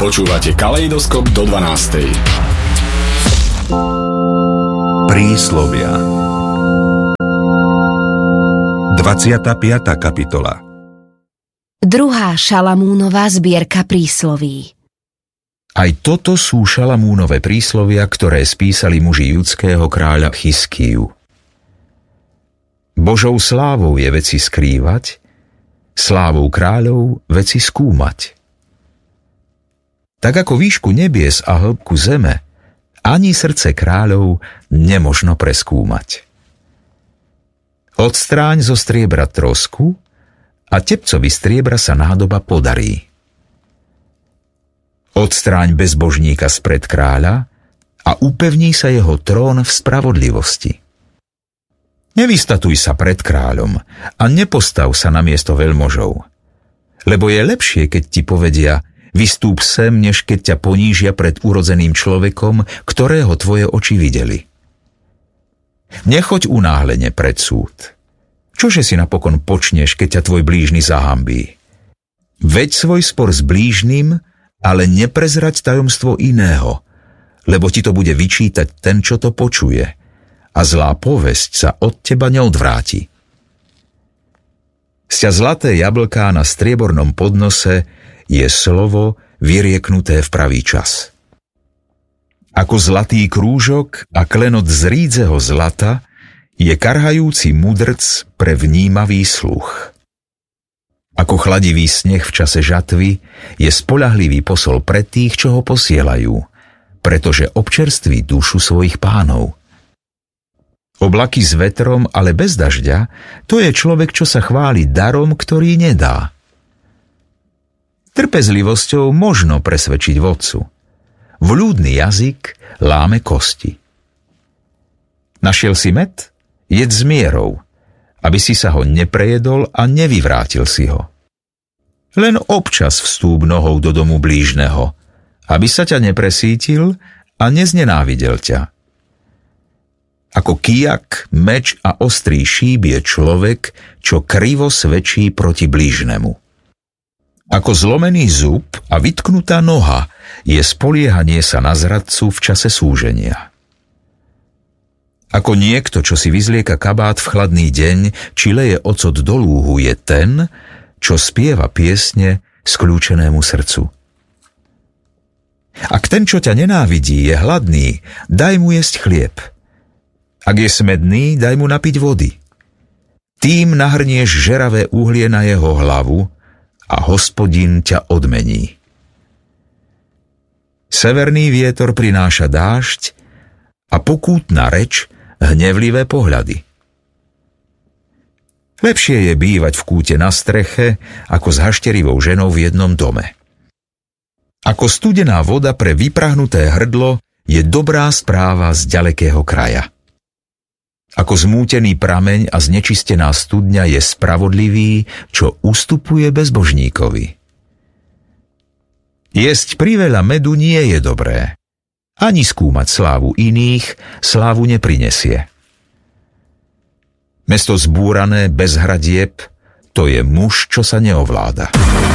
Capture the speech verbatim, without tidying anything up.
Počúvate Kaleidoskop do dvanástej. Príslovia. dvadsiata piata kapitola. Druhá Šalamúnova zbierka prísloví. Aj toto sú Šalamúnove príslovia, ktoré spísali muži judského kráľa Chiskiju. Božou slávou je veci skrývať, slávou kráľov veci skúmať. Tak ako výšku nebies a hĺbku zeme, ani srdce kráľov nemožno preskúmať. Odstráň zo striebra trosku a tepcovi striebra sa nádoba podarí. Odstráň bezbožníka spred kráľa a upevní sa jeho trón v spravodlivosti. Nevystatuj sa pred kráľom a nepostav sa na miesto veľmožov, lebo je lepšie, keď ti povedia: vystúp sem, než keď ťa ponížia pred urodzeným človekom, ktorého tvoje oči videli. Nechoď unáhlene pred súd. Čože si napokon počneš, keď ťa tvoj blížny zahambí? Veď svoj spor s blížnym, ale neprezrať tajomstvo iného, lebo ti to bude vyčítať ten, čo to počuje, a zlá povesť sa od teba neodvráti. Sťa zlaté jablká na striebornom podnose je slovo vyrieknuté v pravý čas. Ako zlatý krúžok a klenot z rídzeho zlata je karhajúci mudrc pre vnímavý sluch. Ako chladivý sneh v čase žatvy je spoľahlivý posol pre tých, čo ho posielajú, pretože občerství dušu svojich pánov. Oblaky s vetrom, ale bez dažďa, to je človek, čo sa chváli darom, ktorý nedá. Trpezlivosťou možno presvedčiť vodcu. Vľúdny jazyk láme kosti. Našiel si med? Jedz s mierou, aby si sa ho neprejedol a nevyvrátil si ho. Len občas vstúp nohou do domu blížneho, aby sa ťa nepresítil a neznenávidel ťa. Ako kijak, meč a ostrý šíp je človek, čo krivo svedčí proti blížnemu. Ako zlomený zub a vytknutá noha je spoliehanie sa na zradcu v čase súženia. Ako niekto, čo si vyzlieka kabát v chladný deň, či leje ocot do lúhu, je ten, čo spieva piesne skľúčenému srdcu. Ak ten, čo ťa nenávidí, je hladný, daj mu jesť chlieb. Ak je smedný, daj mu napiť vody. Tým nahrnieš žeravé uhlie na jeho hlavu a Hospodin ťa odmení. Severný vietor prináša dážď a pokútna reč hnevlivé pohľady. Lepšie je bývať v kúte na streche, ako s hašterivou ženou v jednom dome. Ako studená voda pre vyprahnuté hrdlo je dobrá správa z ďalekého kraja. Ako zmútený prameň a znečistená studňa je spravodlivý, čo ustupuje bezbožníkovi. Jesť priveľa medu nie je dobré. Ani skúmať slávu iných slávu neprinesie. Mesto zbúrané bez hradieb, to je muž, čo sa neovláda.